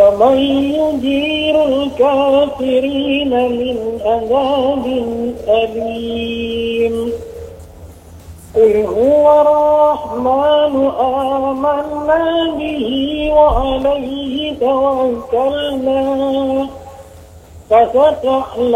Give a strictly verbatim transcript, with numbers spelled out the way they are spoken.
فمن يجير الكافرين من عذاب أليم قل هو الرحمن آمنا به وعليه توكلنا فستعلمون